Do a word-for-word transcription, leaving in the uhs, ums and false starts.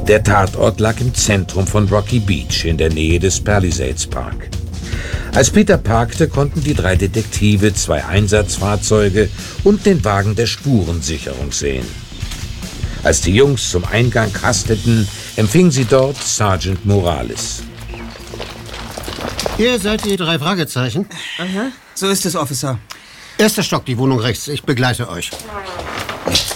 Der Tatort lag im Zentrum von Rocky Beach, in der Nähe des Palisades Park. Als Peter parkte, konnten die drei Detektive zwei Einsatzfahrzeuge und den Wagen der Spurensicherung sehen. Als die Jungs zum Eingang hasteten, empfing sie dort Sergeant Morales. Ihr seid die drei Fragezeichen? Aha. So ist es, Officer. Erster Stock, die Wohnung rechts. Ich begleite euch.